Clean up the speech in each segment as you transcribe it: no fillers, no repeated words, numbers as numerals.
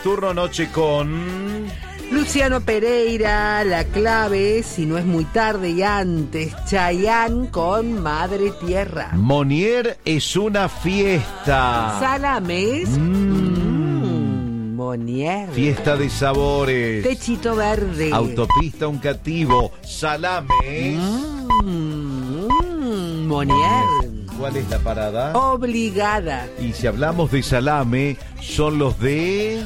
Turno noche con Luciano Pereira, La Clave, Si no es muy tarde y antes, Chayanne con Madre Tierra. Monier es una fiesta. Salames, Monier. Fiesta de sabores. Techito Verde. Autopista Uncativo. Salames. Monier. ¿Cuál es la parada? Obligada. Y si hablamos de salame, son los de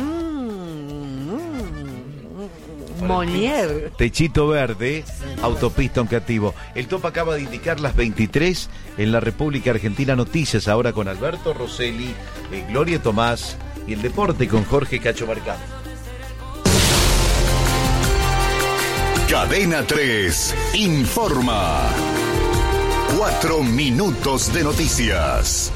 Monier. Techito Verde, Autopista Uncativo. El top acaba de indicar las 23 en la República Argentina. Noticias ahora con Alberto Rosselli, Gloria Tomás y el deporte con Jorge Cacho Marcano. Cadena 3 informa. 4 minutos de noticias.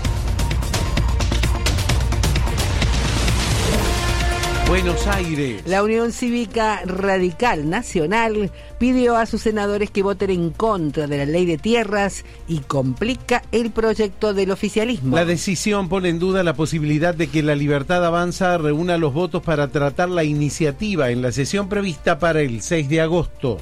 Buenos Aires. La Unión Cívica Radical Nacional pidió a sus senadores que voten en contra de la ley de tierras y complica el proyecto del oficialismo. La decisión pone en duda la posibilidad de que la Libertad Avanza reúna los votos para tratar la iniciativa en la sesión prevista para el 6 de agosto.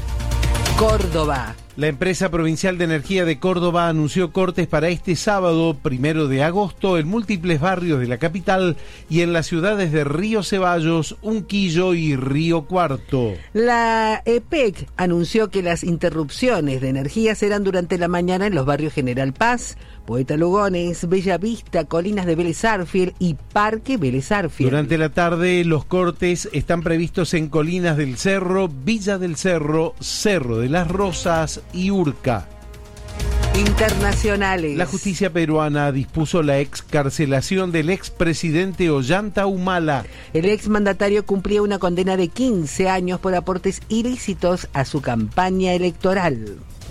Córdoba. La empresa provincial de energía de Córdoba anunció cortes para este sábado, 1 de agosto, en múltiples barrios de la capital y en las ciudades de Río Ceballos, Unquillo y Río Cuarto. La EPEC anunció que las interrupciones de energía serán durante la mañana en los barrios General Paz, Poeta Lugones, Bella Vista, Colinas de Vélez Arfiel y Parque Vélez Arfiel. Durante la tarde, los cortes están previstos en Colinas del Cerro, Villa del Cerro, Cerro de las Rosas y Urca. Internacionales. La justicia peruana dispuso la excarcelación del expresidente Ollanta Humala. El exmandatario cumplía una condena de 15 años por aportes ilícitos a su campaña electoral.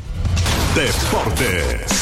Deportes.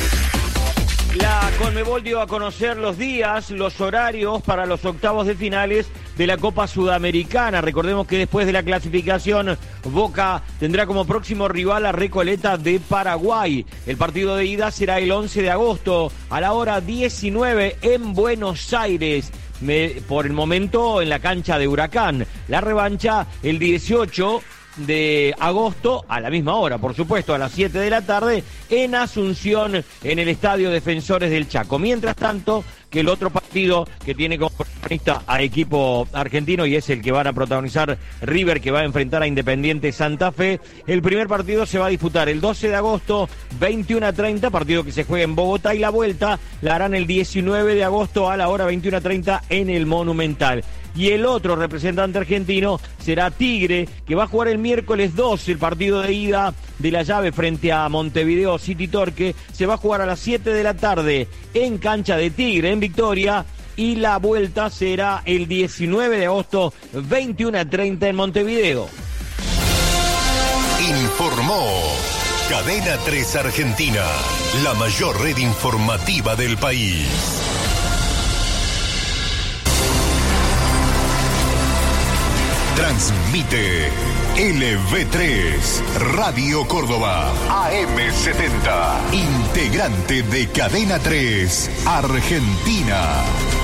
La Conmebol dio a conocer los días, los horarios para los octavos de finales de la Copa Sudamericana. Recordemos que después de la clasificación, Boca tendrá como próximo rival a Recoleta de Paraguay. El partido de ida será el 11 de agosto a la hora 19 en Buenos Aires. Por el momento en la cancha de Huracán. La revancha el 18 de agosto a la misma hora, por supuesto, a las 7 de la tarde en Asunción, en el Estadio Defensores del Chaco. Mientras tanto, que el otro partido que tiene como protagonista a equipo argentino y es el que van a protagonizar River, que va a enfrentar a Independiente Santa Fe, el primer partido se va a disputar el 12 de agosto, 21:30, partido que se juega en Bogotá, y la vuelta la harán el 19 de agosto a la hora 21:30 en el Monumental. Y el otro representante argentino será Tigre, que va a jugar el miércoles 12 el partido de ida de la llave frente a Montevideo City Torque. Se va a jugar a las 7 de la tarde en cancha de Tigre, en Victoria. Y la vuelta será el 19 de agosto, 21:30 en Montevideo. Informó Cadena 3 Argentina, la mayor red informativa del país. Transmite LV3, Radio Córdoba, AM70, integrante de Cadena 3, Argentina.